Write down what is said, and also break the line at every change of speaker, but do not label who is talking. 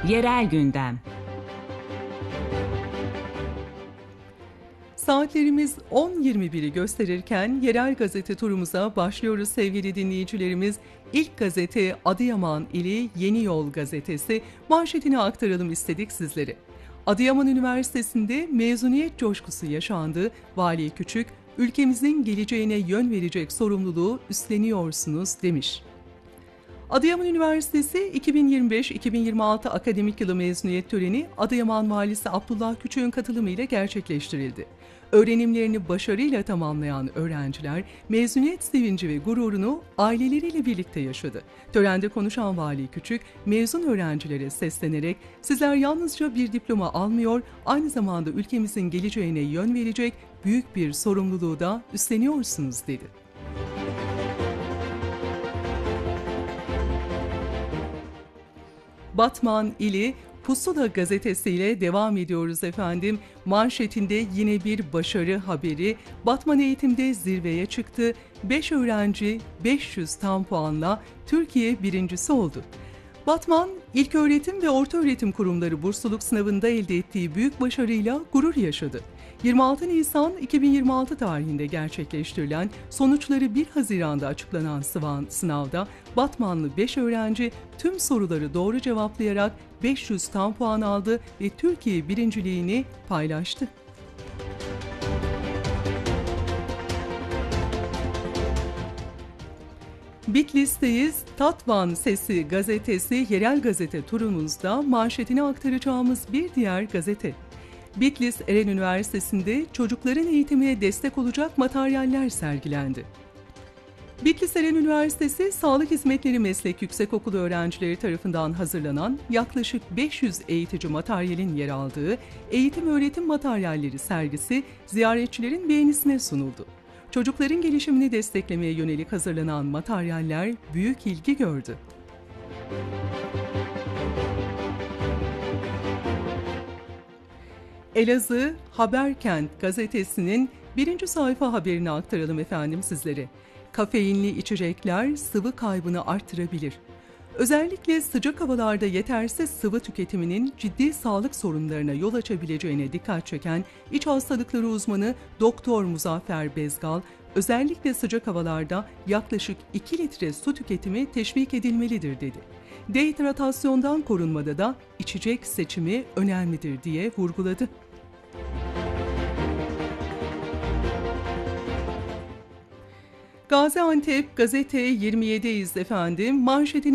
Yerel gündem.
Saatlerimiz 10.21'i gösterirken yerel gazete turumuza başlıyoruz sevgili dinleyicilerimiz. İlk gazete Adıyaman ili Yeni Yol gazetesi, manşetini aktaralım istedik sizlere. Adıyaman Üniversitesi'nde mezuniyet coşkusu yaşandı. Vali Küçük, ülkemizin geleceğine yön verecek sorumluluğu üstleniyorsunuz demiş. Adıyaman Üniversitesi 2025-2026 akademik yılı mezuniyet töreni Adıyaman Valisi Abdullah Küçük'ün katılımıyla gerçekleştirildi. Öğrenimlerini başarıyla tamamlayan öğrenciler mezuniyet sevinci ve gururunu aileleriyle birlikte yaşadı. Törende konuşan Vali Küçük, mezun öğrencilere seslenerek "Sizler yalnızca bir diploma almıyor, aynı zamanda ülkemizin geleceğine yön verecek büyük bir sorumluluğu da üstleniyorsunuz" dedi. Batman ili Pusula gazetesiyle devam ediyoruz efendim. Manşetinde yine bir başarı haberi. Batman eğitimde zirveye çıktı. 5 öğrenci 500 tam puanla Türkiye birincisi oldu. Batman, İlköğretim ve Ortaöğretim Kurumları bursluluk sınavında elde ettiği büyük başarıyla gurur yaşadı. 26 Nisan 2026 tarihinde gerçekleştirilen, sonuçları 1 Haziran'da açıklanan sınavda Batmanlı 5 öğrenci tüm soruları doğru cevaplayarak 500 tam puan aldı ve Türkiye birinciliğini paylaştı. Bitlis'teyiz. Tatvan Sesi gazetesi yerel gazete turumuzda manşetini aktaracağımız bir diğer gazete. Bitlis Eren Üniversitesi'nde çocukların eğitimine destek olacak materyaller sergilendi. Bitlis Eren Üniversitesi Sağlık Hizmetleri Meslek Yüksekokulu öğrencileri tarafından hazırlanan yaklaşık 500 eğitici materyalin yer aldığı eğitim öğretim materyalleri sergisi ziyaretçilerin beğenisine sunuldu. Çocukların gelişimini desteklemeye yönelik hazırlanan materyaller büyük ilgi gördü. Elazığ Haberkent gazetesinin 1. sayfa haberini aktaralım efendim sizlere. Kafeinli içecekler sıvı kaybını arttırabilir. Özellikle sıcak havalarda yetersiz sıvı tüketiminin ciddi sağlık sorunlarına yol açabileceğine dikkat çeken İç Hastalıkları uzmanı Doktor Muzaffer Bezgal, özellikle sıcak havalarda yaklaşık 2 litre su tüketimi teşvik edilmelidir dedi. Dehidratasyondan korunmada da içecek seçimi önemlidir diye vurguladı. Gaziantep Gazete 27'yiz efendim. Manşetini